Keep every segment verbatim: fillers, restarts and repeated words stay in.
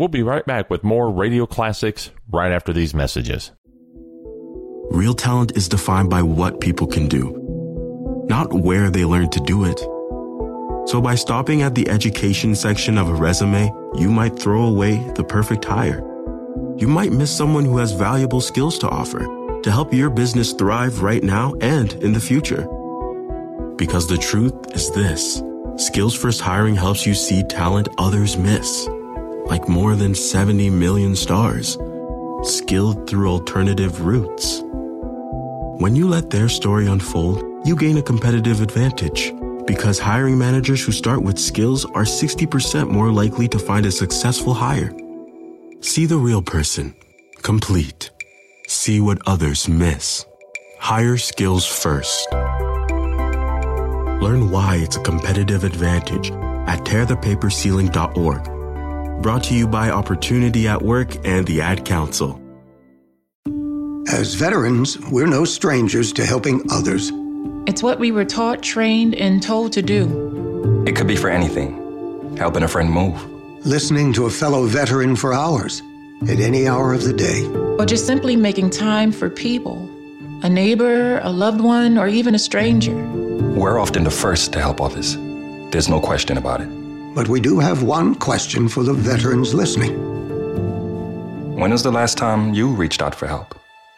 We'll be right back with more radio classics right after these messages. Real talent is defined by what people can do, not where they learn to do it. So by stopping at the education section of a resume, you might throw away the perfect hire. You might miss someone who has valuable skills to offer to help your business thrive right now and in the future. Because the truth is this: Skills First Hiring helps you see talent others miss, like more than seventy million stars, skilled through alternative routes. When you let their story unfold, you gain a competitive advantage, because hiring managers who start with skills are sixty percent more likely to find a successful hire. See the real person, complete. See what others miss. Hire skills first. Learn why it's a competitive advantage at tear the paper ceiling dot org. Brought to you by Opportunity at Work and the Ad Council. As veterans, we're no strangers to helping others. It's what we were taught, trained, and told to do. It could be for anything. Helping a friend move. Listening to a fellow veteran for hours, at any hour of the day. Or just simply making time for people. A neighbor, a loved one, or even a stranger. We're often the first to help others. There's no question about it. But we do have one question for the veterans listening. When was the last time you reached out for help?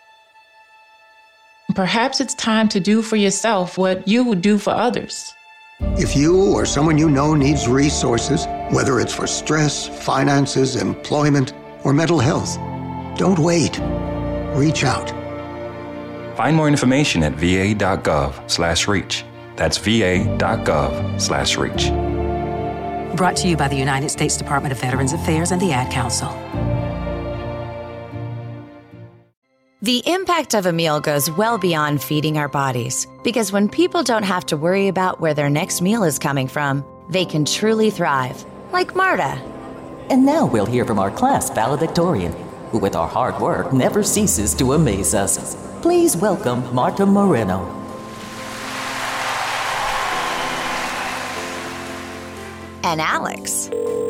Perhaps it's time to do for yourself what you would do for others. If you or someone you know needs resources, whether it's for stress, finances, employment, or mental health, don't wait. Reach out. Find more information at va.gov slash reach. That's va.gov slash reach. Brought to you by the United States Department of Veterans Affairs and the Ad Council. The impact of a meal goes well beyond feeding our bodies, because when people don't have to worry about where their next meal is coming from, they can truly thrive, like Marta. And now we'll hear from our class valedictorian, who with our hard work never ceases to amaze us. Please welcome Marta Moreno. And Alex.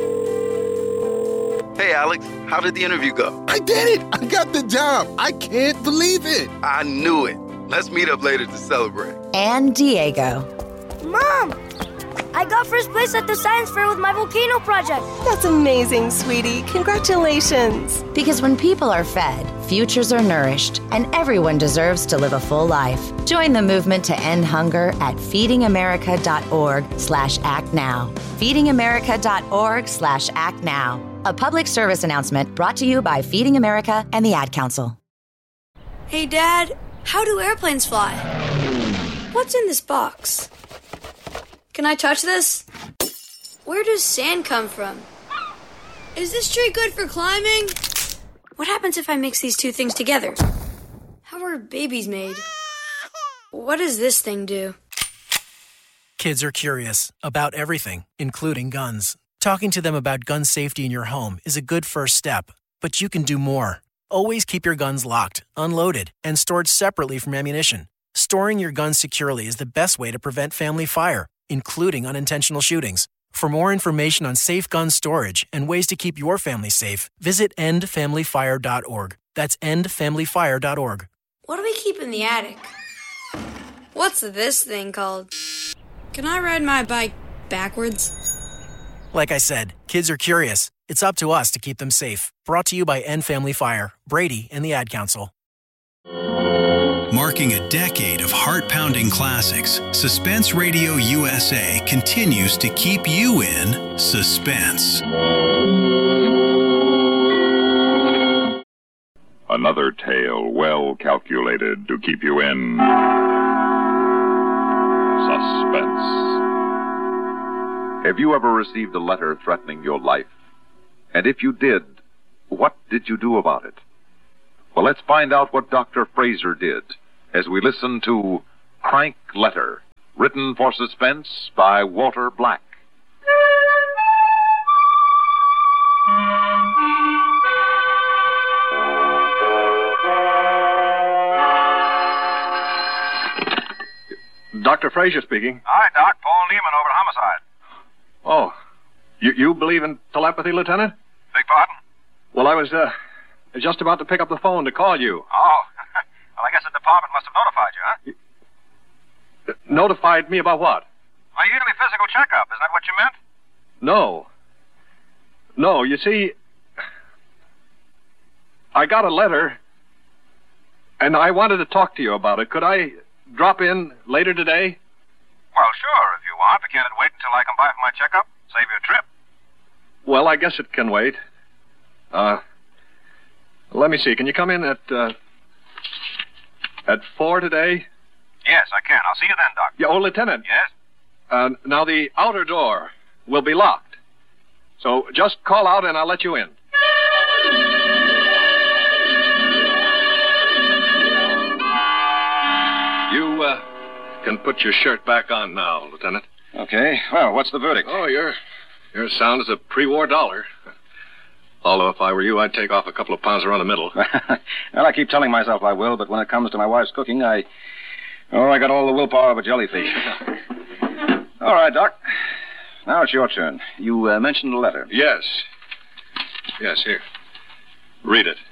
Hey, Alex, how did the interview go? I did it! I got the job! I can't believe it! I knew it. Let's meet up later to celebrate. And Diego. Mom! I got first place at the science fair with my volcano project. That's amazing, sweetie. Congratulations. Because when people are fed, futures are nourished, and everyone deserves to live a full life. Join the movement to end hunger at feedingamerica.org slash act now. feedingamerica.org slash act now. A public service announcement brought to you by Feeding America and the Ad Council. Hey, Dad, how do airplanes fly? What's in this box? Can I touch this? Where does sand come from? Is this tree good for climbing? What happens if I mix these two things together? How are babies made? What does this thing do? Kids are curious about everything, including guns. Talking to them about gun safety in your home is a good first step, but you can do more. Always keep your guns locked, unloaded, and stored separately from ammunition. Storing your guns securely is the best way to prevent family fire, including unintentional shootings. For more information on safe gun storage and ways to keep your family safe, visit end family fire dot org. That's end family fire dot org. What do we keep in the attic? What's this thing called? Can I ride my bike backwards? Like I said, kids are curious. It's up to us to keep them safe. Brought to you by End Family Fire, Brady, and the Ad Council. Marking a decade of heart-pounding classics, Suspense Radio U S A continues to keep you in suspense. Another tale well calculated to keep you in suspense. Have you ever received a letter threatening your life? And if you did, what did you do about it? Well, let's find out what Doctor Fraser did as we listen to Crank Letter, written for suspense by Walter Black. Doctor Fraser speaking. Hi, Doc. Paul Neiman over at Homicide. Oh, you, you believe in telepathy, Lieutenant? Beg pardon? Well, I was, uh, just about to pick up the phone to call you. Oh. Well, I guess the department must have notified you, huh? Notified me about what? My yearly physical checkup. Is that what you meant? No. No, you see, I got a letter, and I wanted to talk to you about it. Could I drop in later today? Well, sure, if you want. But can't it wait until I come by for my checkup? Save you a trip. Well, I guess it can wait. Uh, let me see. Can you come in at, uh, at four today? Yes, I can. I'll see you then, Doctor. Yeah, oh, Lieutenant. Yes? Uh, now, the outer door will be locked. So just call out and I'll let you in. You, uh, can put your shirt back on now, Lieutenant. Okay. Well, what's the verdict? Oh, you're, you're as sound as a pre-war dollar. Although if I were you, I'd take off a couple of pounds around the middle. Well, I keep telling myself I will, but when it comes to my wife's cooking, I... Oh, I got all the willpower of a jellyfish. All right, Doc. Now it's your turn. You uh, mentioned the letter. Yes. Yes, here. Read it.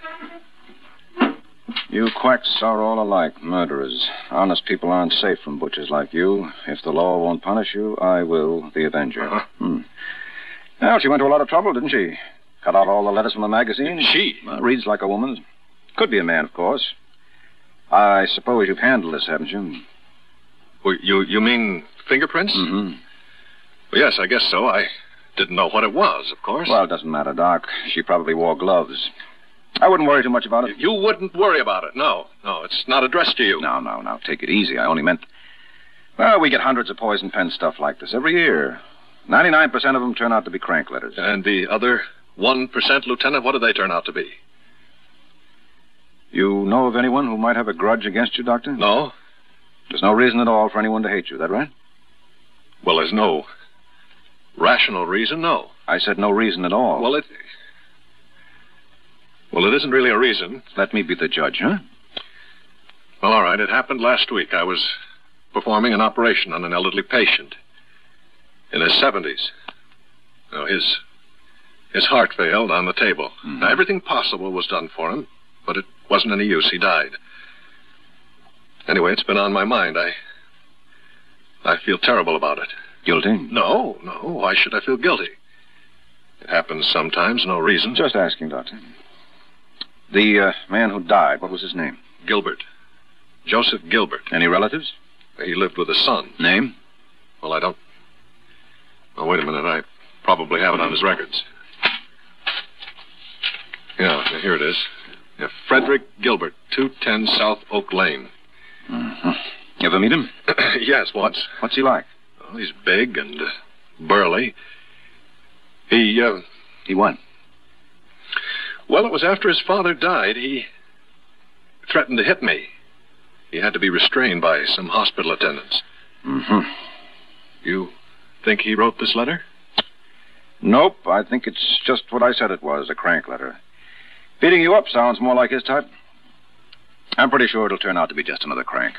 You quacks are all alike, murderers. Honest people aren't safe from butchers like you. If the law won't punish you, I will, the Avenger. Uh-huh. Hmm. Well, she went to a lot of trouble, didn't she? Cut out all the letters from the magazine. She? Well, reads like a woman. Could be a man, of course. I suppose you've handled this, haven't you? Well, you, you mean fingerprints? Mm-hmm. Well, yes, I guess so. I didn't know what it was, of course. Well, it doesn't matter, Doc. She probably wore gloves. I wouldn't worry too much about it. You wouldn't worry about it, no. No, it's not addressed to you. No, no, no. Take it easy. I only meant... Well, we get hundreds of poison pen stuff like this every year. ninety-nine percent of them turn out to be crank letters. And the other one percent, Lieutenant, what do they turn out to be? You know of anyone who might have a grudge against you, Doctor? No. There's no reason at all for anyone to hate you, is that right? Well, there's no rational reason, no. I said no reason at all. Well, it... Well, it isn't really a reason. Let me be the judge, huh? Well, all right. It happened last week. I was performing an operation on an elderly patient in his seventies. Now, his, his heart failed on the table. Mm-hmm. Now, everything possible was done for him, but it wasn't any use. He died. Anyway, it's been on my mind. I... I feel terrible about it. Guilty? No, no. Why should I feel guilty? It happens sometimes, no reason. Just asking, Doctor. The uh, man who died, what was his name? Gilbert. Joseph Gilbert. Any relatives? He lived with his son. Name? Well, I don't... Oh, wait a minute. I probably have it on his records. Yeah, here it is. Yeah, Frederick Gilbert, two ten South Oak Lane. Mm-hmm. You ever meet him? Yes, once. What's he like? Well, he's big and uh, burly. He, uh... He what? Well, it was after his father died. He threatened to hit me. He had to be restrained by some hospital attendants. Mm-hmm. You think he wrote this letter? Nope. I think it's just what I said it was, a crank letter. Beating you up sounds more like his type. I'm pretty sure it'll turn out to be just another crank.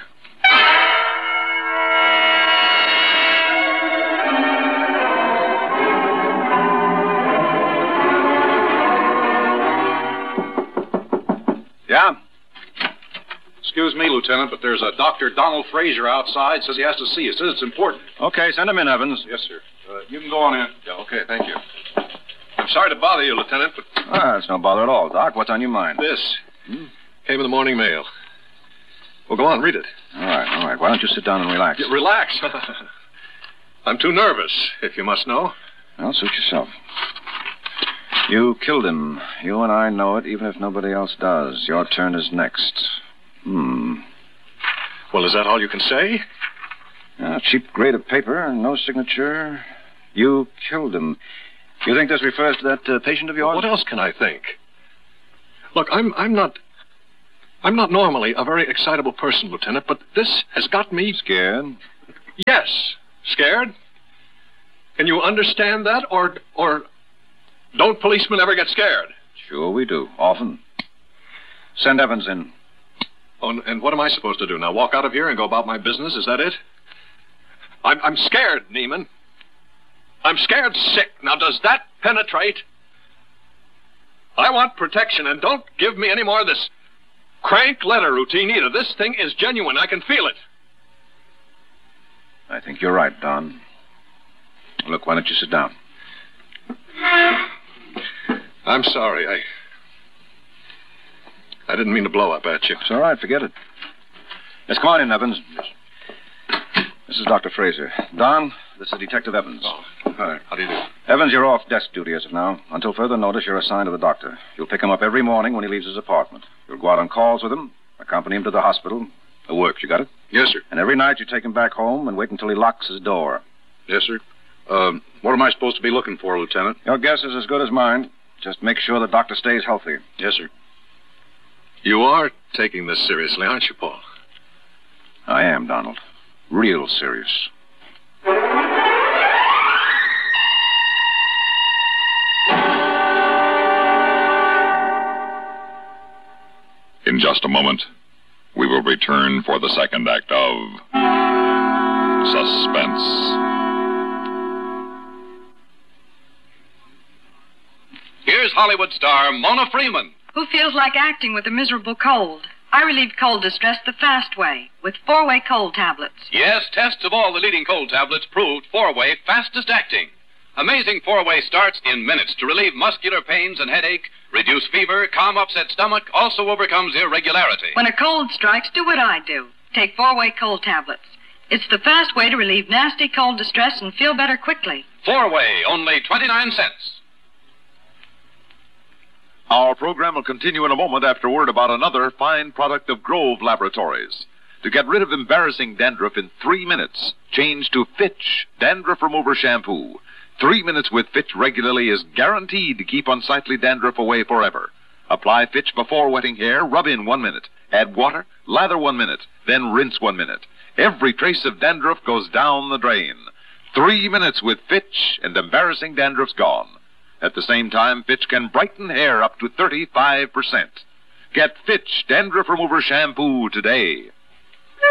Yeah? Excuse me, Lieutenant, but there's a Doctor Donald Fraser outside. Says he has to see you. Says it's important. Okay, send him in, Evans. Yes, sir. Uh, you can go on in. Yeah, okay, thank you. I'm sorry to bother you, Lieutenant, but... Ah, it's no bother at all, Doc. What's on your mind? This. Hmm? Came in the morning mail. Well, go on, read it. All right, all right. Why don't you sit down and relax? Yeah, relax. I'm too nervous, if you must know. Well, suit yourself. You killed him. You and I know it, even if nobody else does. Your turn is next. Hmm. Well, is that all you can say? A cheap grade of paper, no signature. You killed him. You think this refers to that uh, patient of yours? What else can I think? Look, I'm I'm not... I'm not normally a very excitable person, Lieutenant, but this has got me... Scared? Yes. Scared? Can you understand that? Or... or... Don't policemen ever get scared? Sure we do. Often. Send Evans in. Oh, and what am I supposed to do now? Walk out of here and go about my business? Is that it? I'm, I'm scared, Neiman. I'm scared sick. Now, does that penetrate? I want protection, and don't give me any more of this crank letter routine either. This thing is genuine. I can feel it. I think you're right, Don. Look, why don't you sit down? I'm sorry. I... I didn't mean to blow up at you. It's all right. Forget it. Yes, come on in, Evans. This is Doctor Fraser. Don, this is Detective Evans. Oh, hi. How do you do? Evans, you're off desk duty as of now. Until further notice, you're assigned to the doctor. You'll pick him up every morning when he leaves his apartment. You'll go out on calls with him, accompany him to the hospital. It works. You got it? Yes, sir. And every night you take him back home and wait until he locks his door. Yes, sir. Um, what am I supposed to be looking for, Lieutenant? Your guess is as good as mine. Just make sure the doctor stays healthy. Yes, sir. You are taking this seriously, aren't you, Paul? I am, Donald. Real serious. In just a moment, we will return for the second act of Suspense. Here's Hollywood star Mona Freeman. Who feels like acting with a miserable cold? I relieve cold distress the fast way with four-way cold tablets. Yes, tests of all the leading cold tablets proved four-way fastest acting. Amazing four-way starts in minutes to relieve muscular pains and headache, reduce fever, calm upset stomach, also overcomes irregularity. When a cold strikes, do what I do. Take four-way cold tablets. It's the fast way to relieve nasty cold distress and feel better quickly. Four-way, only twenty-nine cents. Our program will continue in a moment after word about another fine product of Grove Laboratories. To get rid of embarrassing dandruff in three minutes, change to Fitch Dandruff Remover Shampoo. Three minutes with Fitch regularly is guaranteed to keep unsightly dandruff away forever. Apply Fitch before wetting hair, rub in one minute. Add water, lather one minute, then rinse one minute. Every trace of dandruff goes down the drain. Three minutes with Fitch and embarrassing dandruff's gone. At the same time, Fitch can brighten hair up to thirty-five percent. Get Fitch Dandruff Remover Shampoo today.